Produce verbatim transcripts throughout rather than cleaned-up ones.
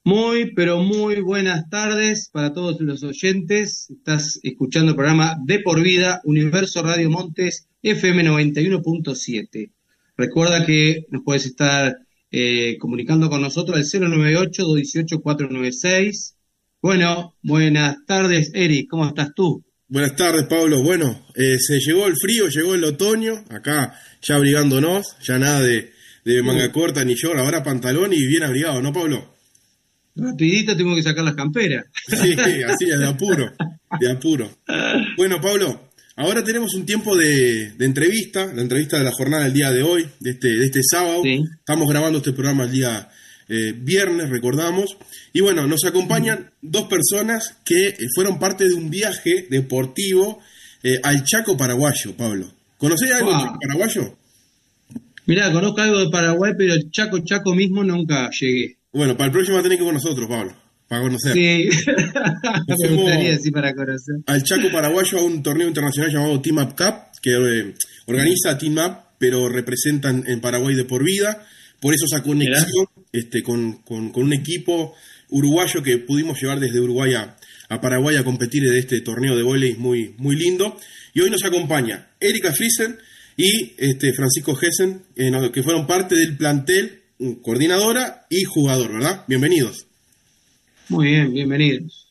Muy, pero muy buenas tardes para todos los oyentes. Estás escuchando el programa De Por Vida, Universo Radio Montes, F M noventa y uno punto siete. Recuerda que nos puedes estar eh, comunicando con nosotros al cero nueve ocho, dos uno ocho, cuatro nueve seis. Bueno, buenas tardes, Eric, ¿cómo estás tú? Buenas tardes, Pablo. Bueno, eh, se llegó el frío, llegó el otoño, acá ya abrigándonos, ya nada de, de Uh, manga corta ni short, ahora pantalón y bien abrigado, ¿no, Pablo? Rapidito tengo que sacar las camperas. Sí, así es, de apuro, de apuro. Bueno, Pablo, ahora tenemos un tiempo de, de entrevista, la entrevista de la jornada del día de hoy, de este, de este sábado. Sí. Estamos grabando este programa el día eh, viernes, recordamos. Y bueno, nos acompañan dos personas que eh, fueron parte de un viaje deportivo eh, al Chaco paraguayo, Pablo. ¿Conocés algo del Chaco Wow. paraguayo? Mirá, conozco algo de Paraguay, pero el Chaco Chaco mismo nunca llegué. Bueno, para el próximo tenés que ir con nosotros, Pablo, para conocer. Sí, Nos me gustaría fuimos así para conocer. al Chaco paraguayo a un torneo internacional llamado Team Up Cup, que eh, organiza Team Up, pero representan en Paraguay de por vida. Por eso esa Mirá. conexión este, con, con, con un equipo uruguayo que pudimos llevar desde Uruguay a, a Paraguay a competir en este torneo de vóley muy, muy lindo. Y hoy nos acompaña Erika Friesen y este, Francisco Gessen, eh, no, que fueron parte del plantel, mm, coordinadora y jugador, ¿verdad? Bienvenidos. Muy bien, bienvenidos.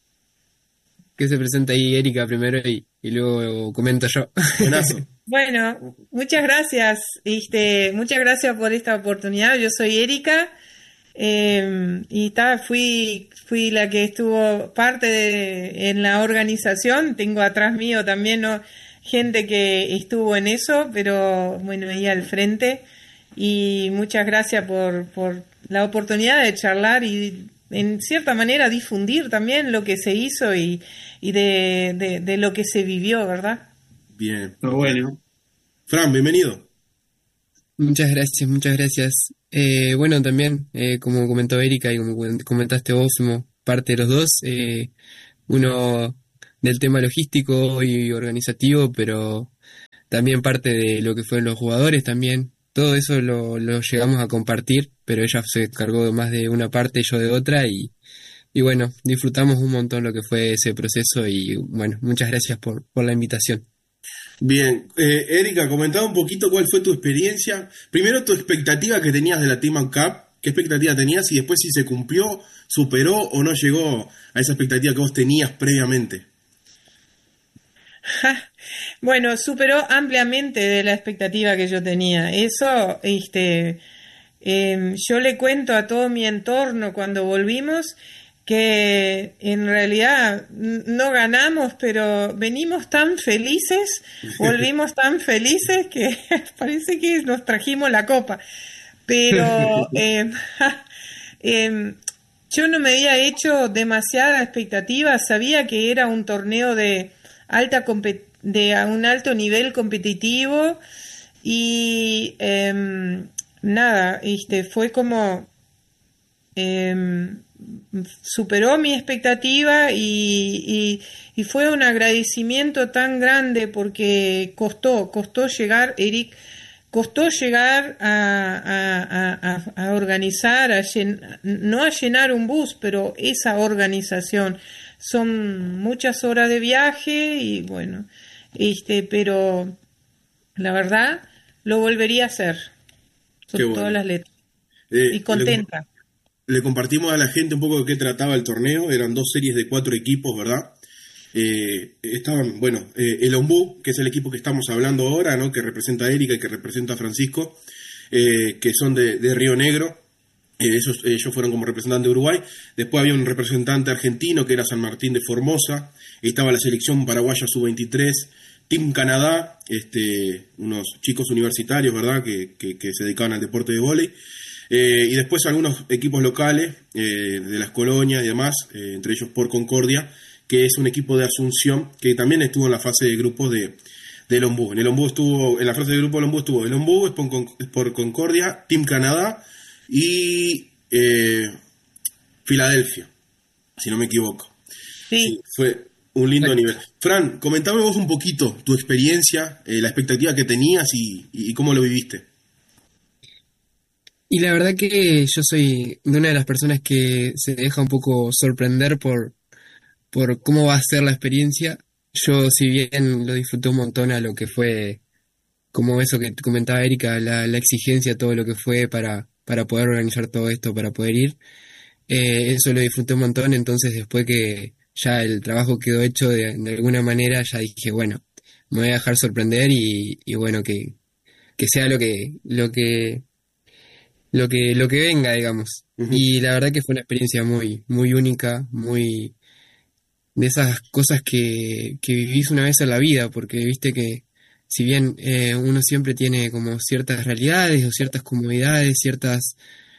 Que se presenta ahí Erika primero y, y luego comento yo. Buenazo. Bueno, muchas gracias, este, muchas gracias por esta oportunidad. Yo soy Erika eh, y ta, fui, fui la que estuvo parte de, en la organización. Tengo atrás mío también, ¿no?, gente que estuvo en eso, pero bueno, ahí al frente. Y muchas gracias por, por la oportunidad de charlar y en cierta manera difundir también lo que se hizo y, y de, de, de lo que se vivió, ¿verdad? Bien. Pero bueno, Fran, bienvenido. Muchas gracias, muchas gracias. Eh, bueno, también, eh, como comentó Erika y como comen- comentaste vos, somos parte de los dos. Eh, uno del tema logístico y organizativo, pero también parte de lo que fueron los jugadores también. Todo eso lo, lo llegamos a compartir, pero ella se cargó de más de una parte, yo de otra, y, y bueno, disfrutamos un montón lo que fue ese proceso y bueno, muchas gracias por, por la invitación. Bien, eh, Erika, comentaba un poquito cuál fue tu experiencia. Primero, tu expectativa que tenías de la Team Up Cup. ¿Qué expectativa tenías? Y después, si se cumplió, superó o no llegó a esa expectativa que vos tenías previamente. Bueno, superó ampliamente de la expectativa que yo tenía. Eso, este, eh, yo le cuento a todo mi entorno cuando volvimos que en realidad n- no ganamos, pero venimos tan felices, volvimos tan felices que parece que nos trajimos la copa. Pero eh, eh, yo no me había hecho demasiada expectativa, sabía que era un torneo de alta compe- de a un alto nivel competitivo y em, nada, este fue como em, superó mi expectativa y, y, y fue un agradecimiento tan grande porque costó, costó llegar, Eric, costó llegar a, a, a, a organizar, a llen, no a llenar un bus, pero esa organización. Son muchas horas de viaje y bueno, este, pero la verdad lo volvería a hacer Qué con todas bueno. las letras y Eh, le, contenta. le compartimos a la gente un poco de qué trataba el torneo. Eran dos series de cuatro equipos, ¿verdad? Eh, estaban, bueno, eh, el Ombú, que es el equipo que estamos hablando ahora, ¿no? Que representa a Erika y que representa a Francisco, eh, que son de, de Río Negro. Eh, esos, ellos fueron como representantes de Uruguay. Después había un representante argentino que era San Martín de Formosa. Estaba la selección paraguaya sub veintitrés, Team Canadá, este, unos chicos universitarios, ¿verdad?, que, que, que se dedicaban al deporte de vóley. Eh, y después algunos equipos locales eh, de las colonias y demás, eh, entre ellos por Concordia, que es un equipo de Asunción que también estuvo en la fase de grupos de, del Ombú. En el Ombú estuvo, en la fase de grupo del Ombú estuvo el Ombú, por, por Concordia, Team Canadá y eh, Filadelfia, si no me equivoco. Sí, Sí. fue un lindo Exacto. nivel. Fran, comentame vos un poquito tu experiencia, eh, la expectativa que tenías y, y cómo lo viviste. Y la verdad que yo soy de una de las personas que se deja un poco sorprender por, por cómo va a ser la experiencia. Yo, si bien lo disfruté un montón a lo que fue, como eso que comentaba Erika, la, la exigencia, todo lo que fue para, para poder organizar todo esto, para poder ir, eh, eso lo disfruté un montón. Entonces, después que ya el trabajo quedó hecho de, de alguna manera, ya dije, bueno, me voy a dejar sorprender y, y bueno, que, que sea lo que, lo que lo que, lo que venga, digamos. Ujú. Y la verdad que fue una experiencia muy, muy única, muy de esas cosas que, que vivís una vez en la vida, porque viste que si bien eh, uno siempre tiene como ciertas realidades o ciertas comodidades, ciertas,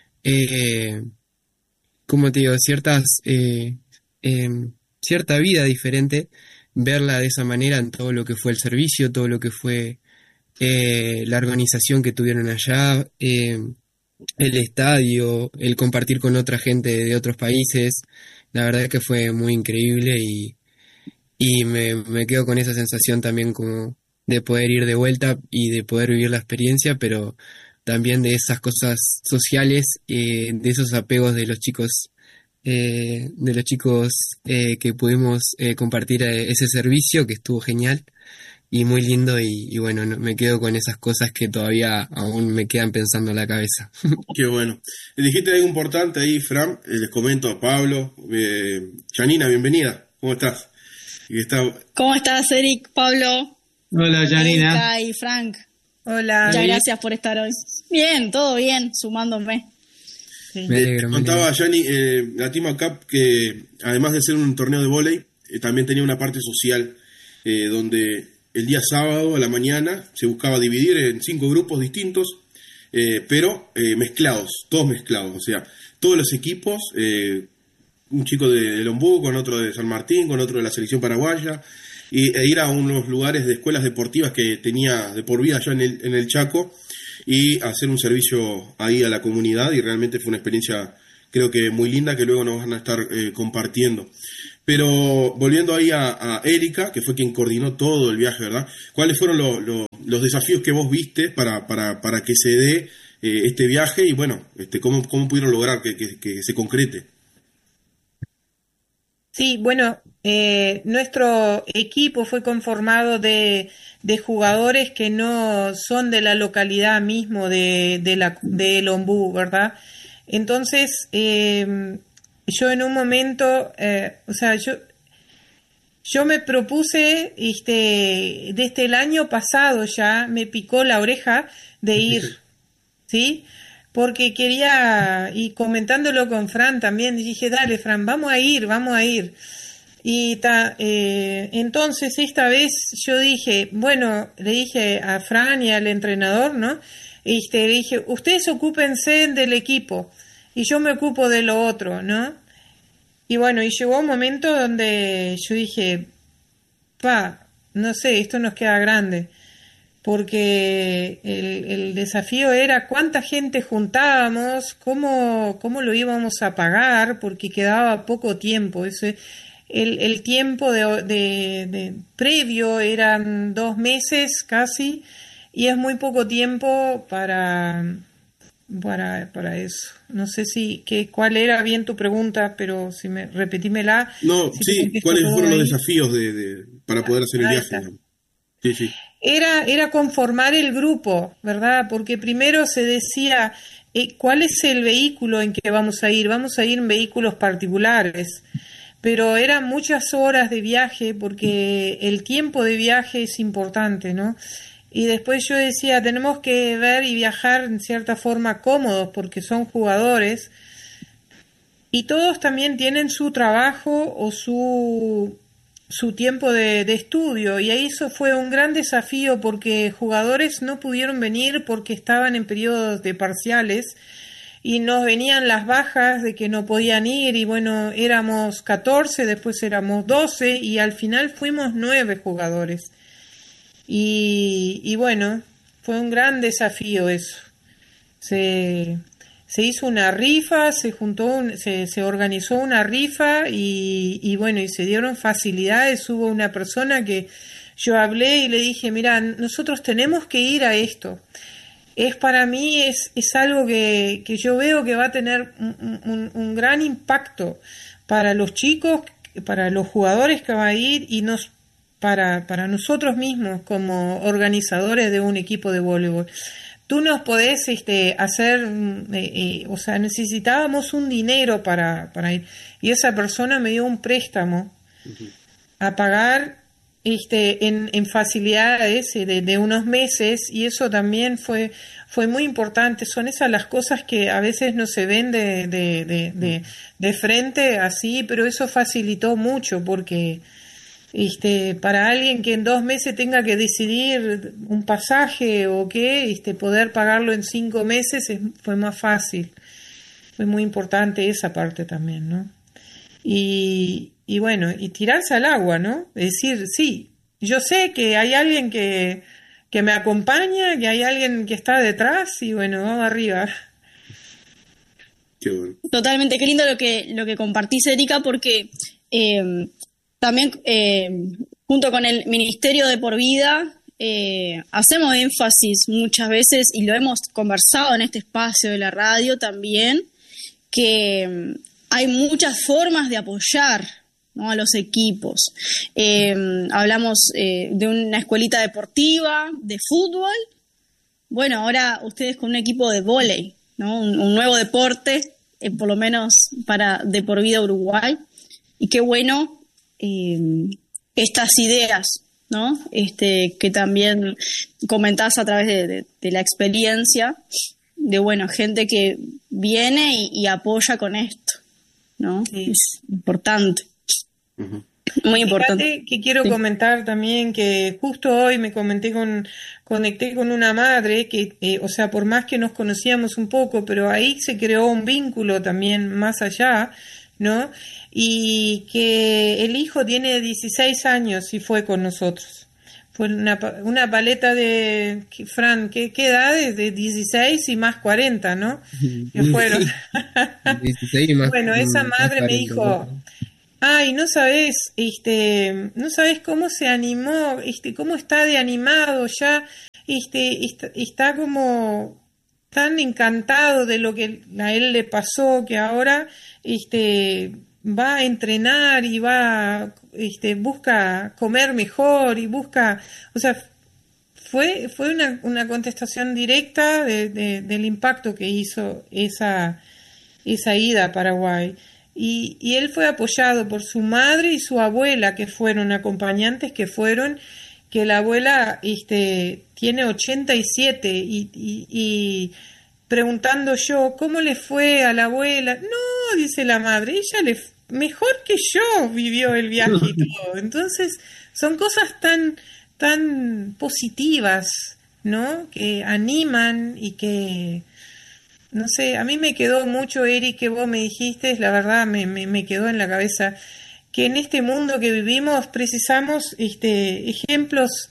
eh, ¿cómo te digo? Ciertas, eh, em, cierta vida diferente, verla de esa manera en todo lo que fue el servicio, todo lo que fue eh, la organización que tuvieron allá, eh, el estadio, el compartir con otra gente de otros países, la verdad es que fue muy increíble y, y me, me quedo con esa sensación también como de poder ir de vuelta y de poder vivir la experiencia, pero también de esas cosas sociales, eh, de esos apegos de los chicos, eh, de los chicos eh, que pudimos eh, compartir eh, ese servicio que estuvo genial y muy lindo y, y bueno, no- me quedo con esas cosas que todavía aún me quedan pensando en la cabeza. Qué bueno. Dijiste algo importante ahí, Fran. Eh, les comento a Pablo. Eh, Janina, bienvenida. ¿Cómo estás? Y está, ¿Cómo estás, Eric, Pablo, Hola, Janina. Erika y Frank? Hola. Muchas Muy bien. gracias por estar hoy. Bien, todo bien, sumándome. Sí. Me eh, alegro, me contaba alegro. Jani, eh, la Team Cup, que además de ser un torneo de vóley, eh, también tenía una parte social, eh, donde el día sábado a la mañana se buscaba dividir en cinco grupos distintos, eh, pero eh, mezclados, todos mezclados, o sea, todos los equipos, eh, un chico de, de Lombú, con otro de San Martín, con otro de la selección paraguaya, y, e ir a unos lugares de escuelas deportivas que tenía de por vida allá en el, en el Chaco, y hacer un servicio ahí a la comunidad, y realmente fue una experiencia, creo que muy linda, que luego nos van a estar eh, compartiendo. Pero volviendo ahí a, a Erika, que fue quien coordinó todo el viaje, ¿verdad? ¿Cuáles fueron lo- lo- los desafíos que vos viste para, para, para que se dé eh, este viaje, y bueno, este, cómo, cómo pudieron lograr que, que- que se concrete? Sí, bueno, eh, nuestro equipo fue conformado de, de jugadores que no son de la localidad mismo de, de, la, de El Ombú, ¿verdad? Entonces, eh, yo en un momento, eh, o sea, yo, yo me propuse, este, desde el año pasado ya me picó la oreja de ir, ¿sí? Porque quería, y comentándolo con Fran también, dije, dale, Fran, vamos a ir, vamos a ir. Y ta, eh, entonces esta vez yo dije, bueno, le dije a Fran y al entrenador, ¿no? Este, le dije, ustedes ocúpense del equipo y yo me ocupo de lo otro, ¿no? Y bueno, y llegó un momento donde yo dije, pa, no sé, esto nos queda grande, porque el, el desafío era cuánta gente juntábamos, cómo, cómo lo íbamos a pagar, porque quedaba poco tiempo. Ese, el, el tiempo de, de, de previo eran dos meses casi, y es muy poco tiempo para, para, para eso. No sé si que, cuál era bien tu pregunta, pero si me repetímela, No, si te sí, contesto ¿cuáles todo fueron los ahí. desafíos de, de- para poder hacer el Ahí viaje, está. digamos? Sí, sí. Era, era conformar el grupo, ¿verdad? Porque primero se decía, eh, ¿cuál es el vehículo en que vamos a ir? Vamos a ir en vehículos particulares, pero eran muchas horas de viaje porque el tiempo de viaje es importante, ¿no? Y después yo decía, tenemos que ver y viajar en cierta forma cómodos porque son jugadores y todos también tienen su trabajo o su, su tiempo de, de estudio. Y ahí eso fue un gran desafío porque jugadores no pudieron venir porque estaban en periodos de parciales y nos venían las bajas de que no podían ir y bueno, éramos catorce, después éramos doce y al final fuimos nueve jugadores. Y, y bueno, fue un gran desafío eso. Se, se hizo una rifa, se juntó, un- se, se organizó una rifa y, y bueno, y se dieron facilidades. Hubo una persona que yo hablé y le dije, mira, nosotros tenemos que ir a esto. es para mí es, es algo que, que yo veo que va a tener un, un, un gran impacto para los chicos, para los jugadores que va a ir y nos para, para nosotros mismos como organizadores de un equipo de voleibol. Tú nos podés este, hacer, eh, eh, o sea, necesitábamos un dinero para, para ir, y esa persona me dio un préstamo uh-huh. a pagar este, en, en facilidades de, de unos meses, y eso también fue, fue muy importante. Son esas las cosas que a veces no se ven de, de, de, de, de frente así, pero eso facilitó mucho, porque Este, para alguien que en dos meses tenga que decidir un pasaje o qué, este, poder pagarlo en cinco meses es, fue más fácil. Fue muy importante esa parte también, ¿no? Y, y bueno, y tirarse al agua, ¿no? Es decir, sí, yo sé que hay alguien que, que me acompaña, que hay alguien que está detrás y bueno, vamos arriba. Qué bueno. Totalmente, qué lindo lo que, lo que compartís, Erika, porque eh, también, eh, junto con el Ministerio de Por Vida, eh, hacemos énfasis muchas veces, y lo hemos conversado en este espacio de la radio también, que eh, hay muchas formas de apoyar, ¿no?, a los equipos. Eh, hablamos eh, de una escuelita deportiva, de fútbol. Bueno, ahora ustedes con un equipo de vóley, ¿no?, un, un nuevo deporte, eh, por lo menos para De Por Vida Uruguay. Y qué bueno Eh, estas ideas, ¿no?, este, que también comentás a través de, de, de la experiencia, de bueno, gente que viene y, y apoya con esto, ¿no? Sí. Es importante. Uh-huh. Muy importante. Fíjate que quiero sí. comentar también que justo hoy me comenté con, conecté con una madre que, eh, o sea, por más que nos conocíamos un poco, pero ahí se creó un vínculo también más allá, ¿no? Y que el hijo tiene dieciséis años y fue con nosotros. Fue una, una paleta de, Fran, ¿qué, qué edades? De dieciséis y más cuarenta, ¿no? Que fueron. dieciséis y más, bueno, esa madre más me dijo, ay, no sabes, este, no sabes cómo se animó, este, cómo está de animado ya, este, está, está como tan encantado de lo que a él le pasó, que ahora, este, va a entrenar y va, este, busca comer mejor y busca, o sea, fue, fue una, una contestación directa de, de, del impacto que hizo esa, esa ida a Paraguay. Y, y él fue apoyado por su madre y su abuela, que fueron acompañantes, que fueron, que la abuela, este, tiene ochenta y siete y, y, y preguntando yo, ¿cómo le fue a la abuela? No, dice la madre, ella le mejor que yo vivió el viaje y todo. Entonces, son cosas tan, tan positivas, ¿no?, que animan y que, no sé, a mí me quedó mucho, Eric, que vos me dijiste, la verdad me, me, me quedó en la cabeza, que en este mundo que vivimos precisamos este, ejemplos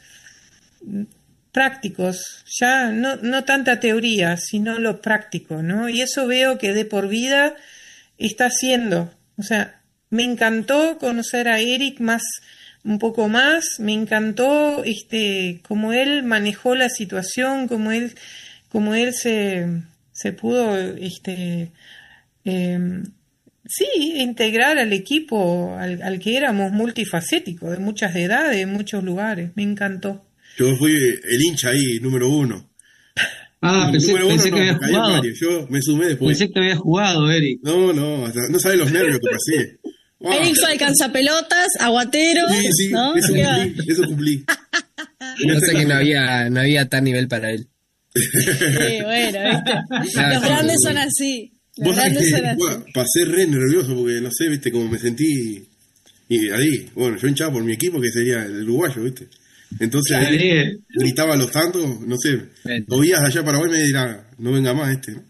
prácticos, ya no, no tanta teoría, sino lo práctico, ¿no? Y eso veo que De Por Vida está haciendo. O sea, me encantó conocer a Eric más, un poco más, me encantó este, cómo él manejó la situación, cómo él, cómo él se, se pudo, este, eh, sí, integrar al equipo, al, al que éramos multifacético, de muchas edades, de muchos lugares, me encantó. Yo fui el hincha ahí, número uno. Ah, pensé, número pensé uno, que no, habías jugado. Mario. Yo me sumé después. Pensé que habías jugado, Eric. No, no, hasta, no sabes los nervios que pasé. Wow. Eric fue alcanzapelotas, aguatero, sí, sí, ¿no? Eso cumplí, eso cumplí. No sé que no había, no había tal nivel para él. Sí, bueno, ¿viste? Ah, Los sí, grandes sí. son así. Los Vos sabés grandes que son así. bueno, pasé re nervioso porque, no sé, viste, como me sentí. Y ahí, bueno, yo hinchaba por mi equipo, que sería el uruguayo, viste. Entonces, Claro, eh, gritaba los tantos, no sé, oías allá a Paraguay y me dirá, no venga más este, ¿no?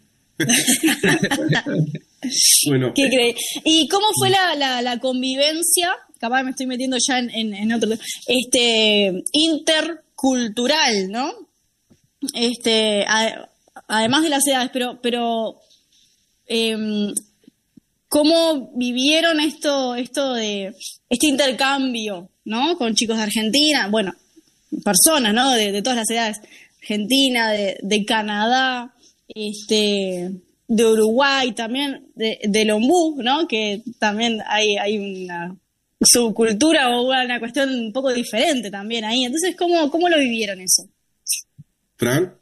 Bueno. ¿Qué crees? ¿Y cómo fue la, la, la convivencia? Capaz me estoy metiendo ya en, en, en otro, este, intercultural, ¿no? Este, a, además de las edades, pero, pero eh, ¿cómo vivieron esto, esto de este intercambio, ¿no? Con chicos de Argentina, bueno, personas, ¿no? De, de todas las edades, Argentina, de, de Canadá, este, de Uruguay, también de, del ombú, ¿no? Que también hay, hay una subcultura o una cuestión un poco diferente también ahí. Entonces, ¿cómo, cómo lo vivieron eso? Fran.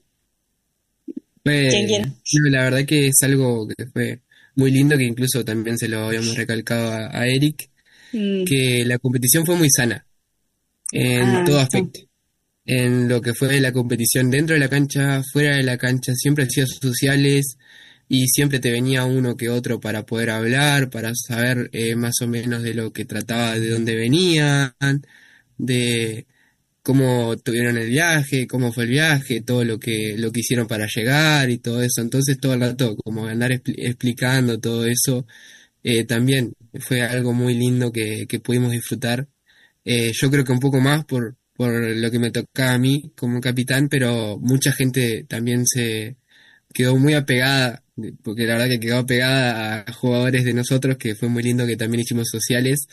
Fue- ¿Quién quiere? no, la verdad que es algo que fue muy lindo, que incluso también se lo habíamos recalcado a, a Eric, Mm. que la competición fue muy sana en Ah, todo sí. aspecto. En lo que fue la competición dentro de la cancha, fuera de la cancha, siempre hacías sociales y siempre te venía uno que otro para poder hablar, para saber eh, más o menos de lo que trataba, de dónde venían, de cómo tuvieron el viaje, cómo fue el viaje, todo lo que lo que hicieron para llegar y todo eso. Entonces todo el rato como andar expli- explicando todo eso, eh, también fue algo muy lindo que, que pudimos disfrutar. Eh, yo creo que un poco más por, por lo que me tocaba a mí como capitán, pero mucha gente también se quedó muy apegada, porque la verdad que quedó apegada a jugadores de nosotros, que fue muy lindo, que también hicimos sociales.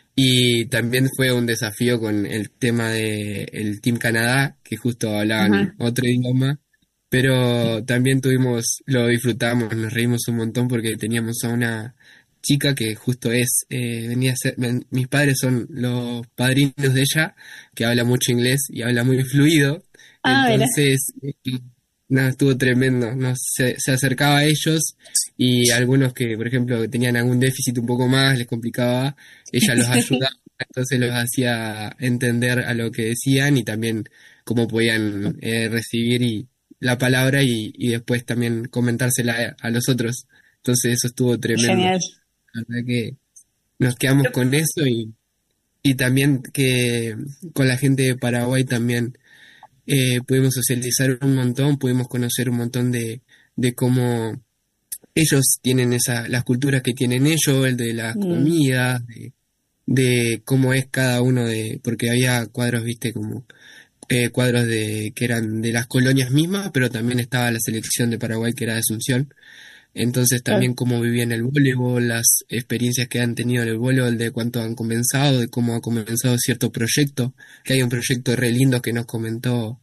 Y también fue un desafío con el tema de el Team Canadá, que justo hablaban Ajá. otro idioma, pero también tuvimos, lo disfrutamos, nos reímos un montón porque teníamos a una chica que justo es, eh, venía a ser, men- mis padres son los padrinos de ella, que habla mucho inglés y habla muy fluido, Ah, mira. entonces, eh, no, estuvo tremendo, nos, se, se acercaba a ellos y algunos que, por ejemplo, que tenían algún déficit un poco más, les complicaba, ella los ayudaba, entonces los hacía entender a lo que decían y también cómo podían eh, recibir y, la palabra y, y después también comentársela a, a los otros. Entonces eso estuvo tremendo. Genial. La verdad que nos quedamos con eso y, y también que con la gente de Paraguay también eh, pudimos socializar un montón, pudimos conocer un montón de, de cómo ellos tienen esa, las culturas que tienen ellos, el de las Mm. comidas, de, de cómo es cada uno de, porque había cuadros, viste, como eh, cuadros de que eran de las colonias mismas, pero también estaba la selección de Paraguay que era de Asunción. Entonces también cómo vivían el voleibol, las experiencias que han tenido en el voleibol, de cuánto han comenzado, de cómo ha comenzado cierto proyecto, que hay un proyecto re lindo que nos comentó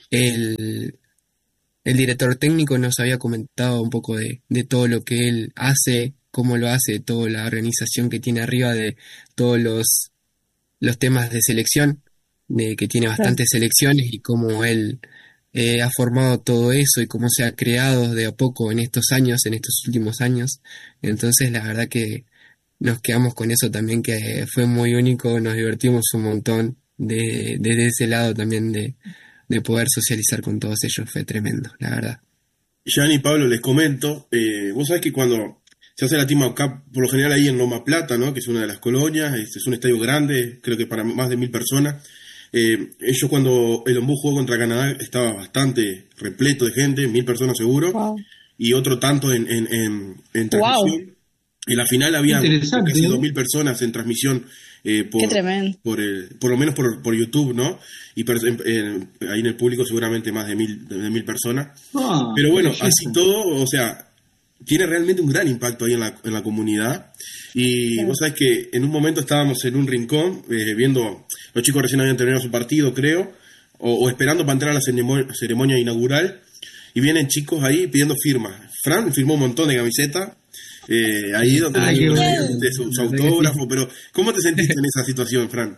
el, el director técnico, nos había comentado un poco de, de todo lo que él hace, cómo lo hace, toda la organización que tiene arriba de todos los, los temas de selección, de que tiene bastantes selecciones y cómo él eh, ha formado todo eso y cómo se ha creado de a poco en estos años, en estos últimos años. Entonces, la verdad que nos quedamos con eso también, que fue muy único, nos divertimos un montón de, desde ese lado también de, de poder socializar con todos ellos, fue tremendo, la verdad. Gianni y Pablo, les comento, eh, vos sabés que cuando se hace la Team Up Cup, por lo general ahí en Loma Plata, ¿no? Que es una de las colonias, este es un estadio grande, creo que para más de mil personas. Eh, ellos cuando el Ombú jugó contra Canadá estaba bastante repleto de gente, mil personas seguro, Wow. y otro tanto en, en, en, en Wow. transmisión. En la final había Interesante, casi ¿eh? dos mil personas en transmisión eh, por, Qué tremendo. por, el, por lo menos por, por YouTube, ¿no? Y per- en- en- ahí en el público seguramente más de mil, de mil personas. Ah, Pero bueno, belleza. así todo, o sea, tiene realmente un gran impacto ahí en la, en la comunidad. Y vos sabés que en un momento estábamos en un rincón eh, viendo, los chicos recién habían terminado su partido, creo, o, o esperando para entrar a la ceremo- ceremonia inaugural, y vienen chicos ahí pidiendo firmas. Fran firmó un montón de camisetas, eh, ahí donde Ay, qué le- bueno. de su, su La verdad que autógrafo, pero ¿cómo te sentiste en esa situación, Fran?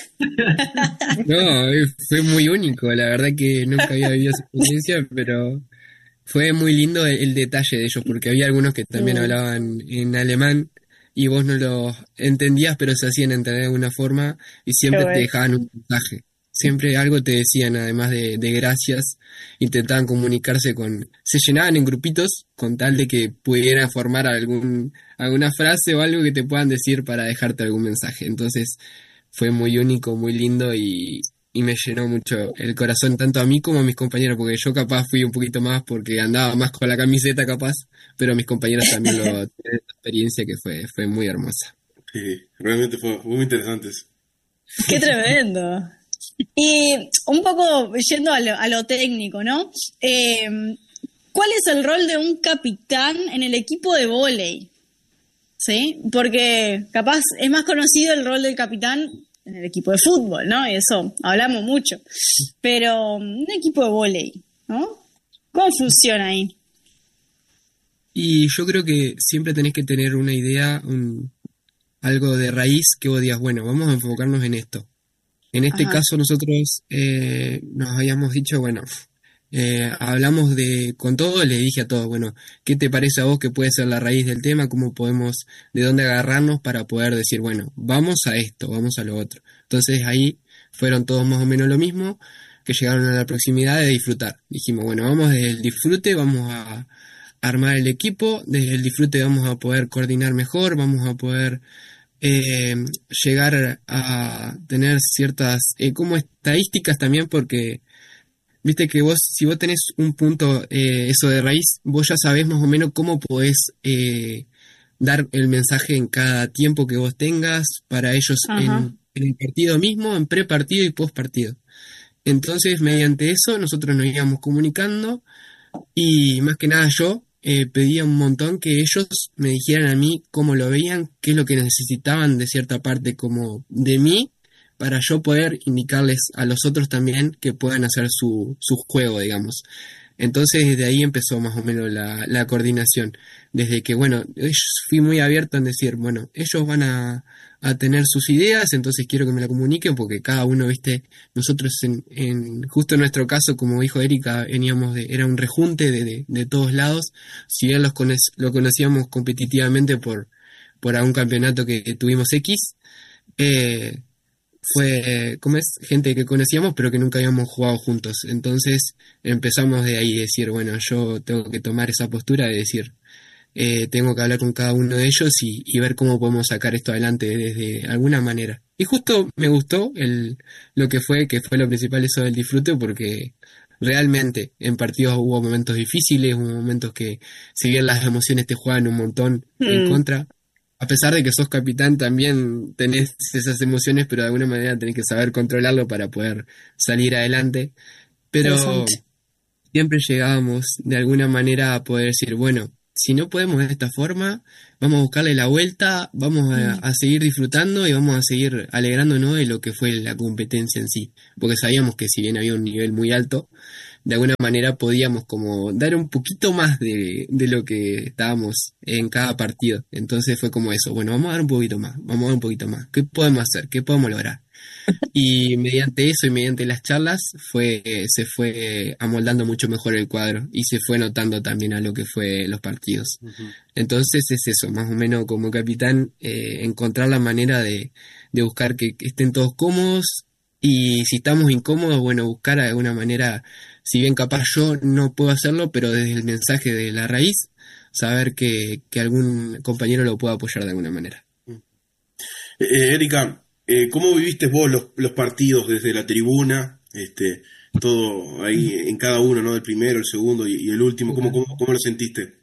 No, eh, fue muy único, la verdad que nunca había vivido esa experiencia, pero fue muy lindo el, el detalle de ellos, porque había algunos que también Mm. hablaban en alemán y vos no los entendías, pero se hacían entender de alguna forma y siempre Qué te bueno. dejaban un mensaje. Siempre algo te decían, además de, de gracias, intentaban comunicarse con, se llenaban en grupitos con tal de que pudieran formar algún, alguna frase o algo que te puedan decir para dejarte algún mensaje. Entonces fue muy único, muy lindo y, y me llenó mucho el corazón, tanto a mí como a mis compañeros, porque yo capaz fui un poquito más porque andaba más con la camiseta capaz, pero mis compañeros también lo tienen esta experiencia que fue, fue muy hermosa. Sí, realmente fue muy interesante. Qué tremendo. Y un poco yendo a lo, a lo técnico, ¿no? Eh, ¿Cuál es el rol de un capitán en el equipo de vóley? ¿Sí? Porque capaz es más conocido el rol del capitán en el equipo de fútbol, ¿no? Y eso hablamos mucho. Pero un equipo de vóley, ¿no? ¿Cómo funciona ahí? Y yo creo que siempre tenés que tener una idea, un, algo de raíz que vos digas, bueno, vamos a enfocarnos en esto. En este Ajá. caso nosotros eh, nos habíamos dicho, bueno, eh, hablamos de, con todo, le dije a todos, bueno, ¿qué te parece a vos que puede ser la raíz del tema? ¿Cómo podemos, de dónde agarrarnos para poder decir, bueno, vamos a esto, vamos a lo otro? Entonces ahí fueron todos más o menos lo mismo, que llegaron a la proximidad de disfrutar. Dijimos, bueno, vamos desde el disfrute, vamos a armar el equipo, desde el disfrute vamos a poder coordinar mejor, vamos a poder eh, llegar a tener ciertas eh, como estadísticas también, porque viste que vos, si vos tenés un punto, eh, eso de raíz, vos ya sabés más o menos cómo podés eh, dar el mensaje en cada tiempo que vos tengas para ellos Ajá. en, en el partido mismo, en pre-partido y post-partido. Entonces, mediante eso, nosotros nos íbamos comunicando y más que nada yo eh, pedía un montón que ellos me dijeran a mí cómo lo veían, qué es lo que necesitaban de cierta parte como de mí, para yo poder indicarles a los otros también que puedan hacer su, su juego, digamos. Entonces desde ahí empezó más o menos la, la coordinación. Desde que, bueno, fui muy abierto en decir, bueno, ellos van a, a tener sus ideas, entonces quiero que me la comuniquen porque cada uno, viste, nosotros en, en justo en nuestro caso, como dijo Erika, veníamos de, era un rejunte de, de, de todos lados. Si bien los cono lo conocíamos competitivamente por, por algún campeonato que, que tuvimos X, eh, fue, ¿cómo es? Gente que conocíamos pero que nunca habíamos jugado juntos. Entonces empezamos de ahí, decir, bueno, yo tengo que tomar esa postura de decir, eh, tengo que hablar con cada uno de ellos y, y ver cómo podemos sacar esto adelante desde alguna manera. Y justo me gustó el, lo que fue, que fue lo principal eso del disfrute, porque realmente en partidos hubo momentos difíciles, hubo momentos que si bien las emociones te juegan un montón mm. en contra, a pesar de que sos capitán, también tenés esas emociones, pero de alguna manera tenés que saber controlarlo para poder salir adelante. Pero siempre llegábamos de alguna manera a poder decir, bueno, si no podemos de esta forma, vamos a buscarle la vuelta, vamos a, a seguir disfrutando y vamos a seguir alegrándonos de lo que fue la competencia en sí. Porque sabíamos que si bien había un nivel muy alto, de alguna manera podíamos como dar un poquito más de, de lo que estábamos en cada partido. Entonces fue como eso, bueno, vamos a dar un poquito más, vamos a dar un poquito más. ¿Qué podemos hacer? ¿Qué podemos lograr? Y mediante eso y mediante las charlas fue se fue amoldando mucho mejor el cuadro y se fue notando también a lo que fue los partidos. Uh-huh. Entonces es eso, más o menos como capitán, eh, encontrar la manera de, de buscar que, que estén todos cómodos, y si estamos incómodos, bueno, buscar de alguna manera, si bien capaz yo no puedo hacerlo, pero desde el mensaje de la raíz, saber que, que algún compañero lo pueda apoyar de alguna manera. Eh, Erika, eh, ¿cómo viviste vos los, los partidos desde la tribuna? Este, todo ahí en cada uno, ¿no? El primero, el segundo y, y el último. ¿Cómo, cómo, cómo lo sentiste?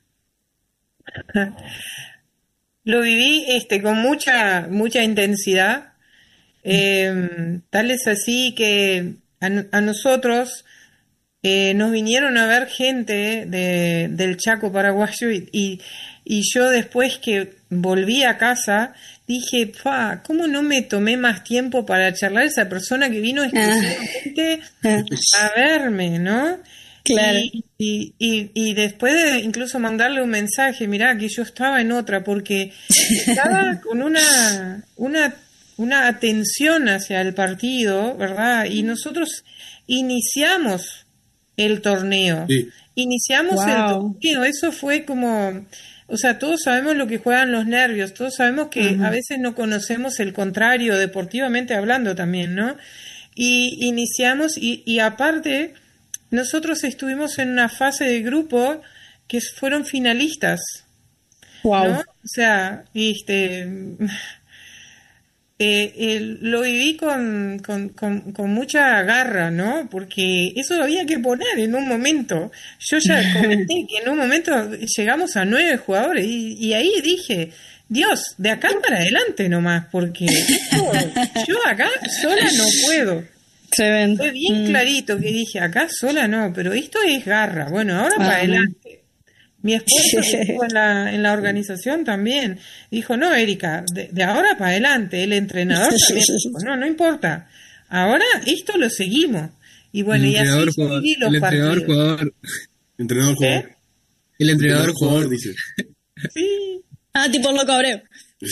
Lo viví este, con mucha, mucha intensidad. Eh, tal es así que a, a nosotros eh, nos vinieron a ver gente de, del Chaco paraguayo y, y, y yo después que volví a casa dije, pa, ¿cómo no me tomé más tiempo para charlar a esa persona que vino exclusivamente a verme, ¿no? Claro. Y, y, y, y después de incluso mandarle un mensaje, mirá que yo estaba en otra, porque estaba con una, una una atención hacia el partido, ¿verdad? Y nosotros iniciamos el torneo. Sí. Iniciamos wow. el torneo. Eso fue como, o sea, todos sabemos lo que juegan los nervios, todos sabemos que uh-huh. a veces no conocemos el contrario, deportivamente hablando también, ¿no? Y iniciamos, y, y aparte, nosotros estuvimos en una fase de grupo que fueron finalistas. Wow. ¿no? O sea, este... Eh, eh, lo viví con, con, con, con mucha garra, ¿no? Porque eso había que poner en un momento. Yo ya comenté que en un momento llegamos a nueve jugadores y, y ahí dije, Dios, de acá para adelante nomás, porque esto, yo acá sola no puedo. Tremendo. Fue bien mm. clarito que dije, acá sola no, pero esto es garra. Bueno, ahora ah, para adelante. Mi esposo que estuvo en la, en la organización también dijo, no, Erika, de, de ahora para adelante, el entrenador también dijo, no, no importa, ahora esto lo seguimos. Y bueno, El y así entrenador yo jugador. viví los El entrenador partidos. jugador. Entrenador jugador. ¿Eh? El entrenador jugador. dice. Sí. Ah, tipo el loco Abreu.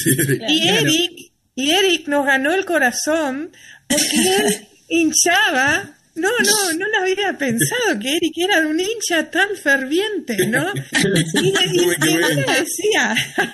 Y Claro. Eric, y Eric nos ganó el corazón porque él hinchaba. No, no, no lo había pensado que Eric era un hincha tan ferviente, ¿no? Y, y, y yo le decía,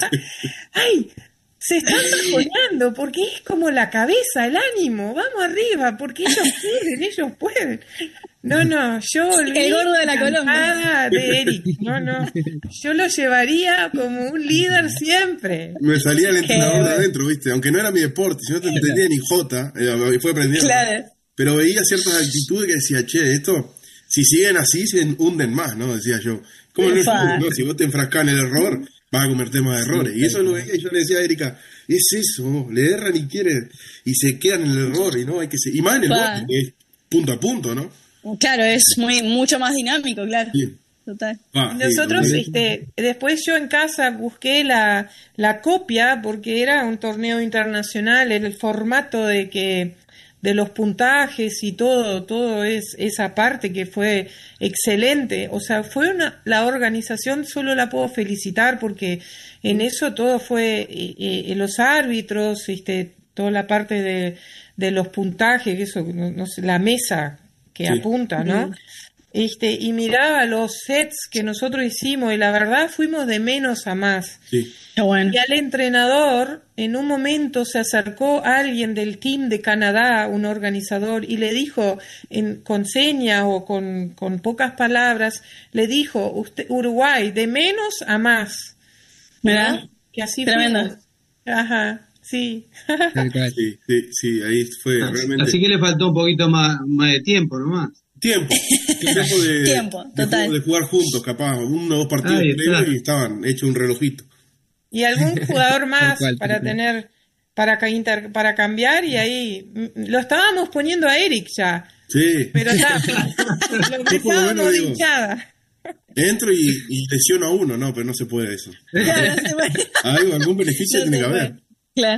ay, se están bajoneando porque es como la cabeza, el ánimo, vamos arriba, porque ellos pueden, ellos pueden. No, no, yo volví El gordo de la encantada de Eric, no, no, yo lo llevaría como un líder siempre. Me salía el entrenador Qué de adentro, ¿viste? Aunque no era mi deporte, si no te entendía ni jota, eh, fue aprendiendo. Claro. Pero veía ciertas actitudes que decía, che, esto, si siguen así, se hunden más, ¿no? Decía yo. ¿Cómo no, Ufa. no? Si vos te enfrascás en el error, vas a cometer más errores. Y eso lo veía y yo le decía a Erika, es eso, le erran y quieren, y se quedan en el error, y no hay que se... Y más en el Pa. bote, que es punto a punto, ¿no? Claro, es muy mucho más dinámico, claro. Sí. Total. Ah, sí, Nosotros, sí. este, después yo en casa busqué la, la copia porque era un torneo internacional, el formato de que de los puntajes y todo, todo es esa parte que fue excelente. O sea, fue una, la organización solo la puedo felicitar porque en eso todo fue eh, eh, los árbitros, este, toda la parte de, de los puntajes, eso, no, no sé, la mesa que Sí. apunta, ¿no? Este, y miraba los sets que nosotros hicimos y la verdad fuimos de menos a más. Sí. Qué bueno. Y al entrenador, en un momento se acercó alguien del team de Canadá, un organizador, y le dijo, en, con señas o con, con pocas palabras, le dijo, usted, Uruguay, de menos a más. ¿Verdad? ¿No? Que así Tremendo. fuimos. Ajá, sí. Tal cual. Sí, sí, sí, ahí fue realmente... Así que le faltó un poquito más, más de tiempo nomás. Tiempo, tiempo de, Tiempo, de, total. ju- de jugar juntos, capaz, uno o dos partidos Ahí previos está. y estaban hechos un relojito. Y algún jugador más cual, para tal cual. tener, para, ca- inter- para cambiar, y ahí mm, lo estábamos poniendo a Eric ya. Sí, Pero está, lo Yo por lo empezábamos menos de digo- hinchada. entro y, y lesiono a uno, no, pero no se puede eso. Claro, no se puede. Hay algún beneficio No tiene se que haber. puede. Claro.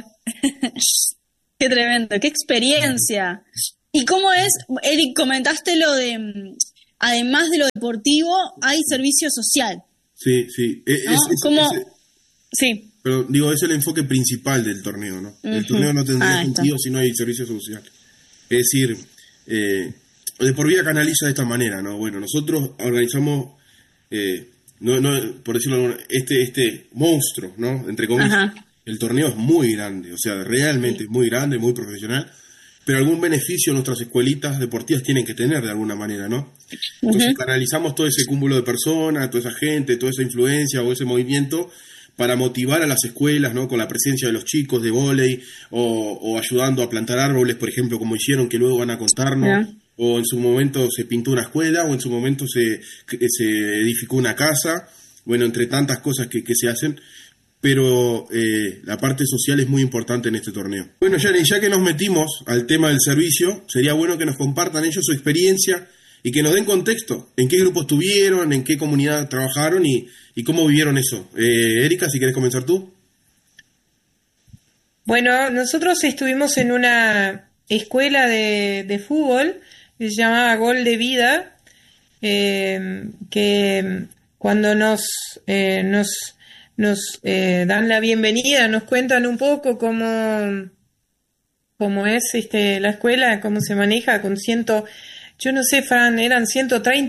Qué tremendo, qué experiencia. ¿Y cómo es, Eric, comentaste lo de, mm, además de lo deportivo, hay servicio social? Sí, sí. E- ¿No? es- es- ¿Cómo? ese- Sí. pero digo, es el enfoque principal del torneo, ¿no? El Ujú. torneo no tendría Ah, está. sentido si no hay servicio social. Es decir, eh, de por vida canaliza de esta manera, ¿no? Bueno, nosotros organizamos, eh, no, no, por decirlo de alguna- este, este monstruo, ¿no? Entre comillas. Ajá. El torneo es muy grande, o sea, realmente es muy grande, muy profesional, pero algún beneficio nuestras escuelitas deportivas tienen que tener de alguna manera, ¿no? Entonces Ujú. canalizamos todo ese cúmulo de personas, toda esa gente, toda esa influencia o ese movimiento para motivar a las escuelas, ¿no? Con la presencia de los chicos de vóley o, o ayudando a plantar árboles, por ejemplo, como hicieron, que luego van a contarnos. Ya. O en su momento se pintó una escuela, o en su momento se, se edificó una casa, bueno, entre tantas cosas que, que se hacen, pero eh, la parte social es muy importante en este torneo. Bueno, Yanni, ya que nos metimos al tema del servicio, sería bueno que nos compartan ellos su experiencia y que nos den contexto, en qué grupo estuvieron, en qué comunidad trabajaron y, y cómo vivieron eso. Eh, Erika, si querés comenzar tú. Bueno, nosotros estuvimos en una escuela de, de fútbol que se llamaba Gol de Vida, eh, que cuando nos, eh, nos, nos eh, dan la bienvenida, nos cuentan un poco cómo, cómo es este, la escuela, cómo se maneja con ciento, yo no sé, Fran, eran ciento treinta